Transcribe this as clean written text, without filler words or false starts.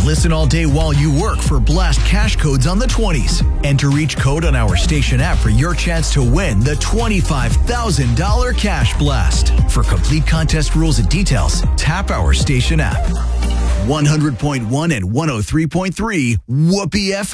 Listen all day while you work for Blast cash codes on the 20s. Enter each code on our station app for your chance to win the $25,000 Cash Blast. For complete contest rules and details, tap our station app. 100.1 and 103.3 Whoopee FM.